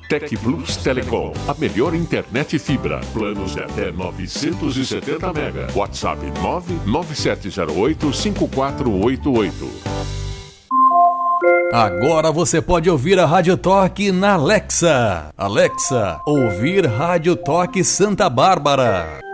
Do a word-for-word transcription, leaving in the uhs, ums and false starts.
Tec Plus Telecom, a melhor internet fibra. Planos de até novecentos e setenta mega. WhatsApp nove nove sete zero oito cinco quatro oito oito. Agora você pode ouvir a Rádio Toque na Alexa. Alexa, ouvir Rádio Toque Santa Bárbara.